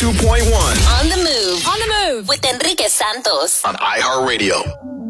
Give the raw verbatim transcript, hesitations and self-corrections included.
two point one. On the move. On the move. With Enrique Santos. On iHeartRadio.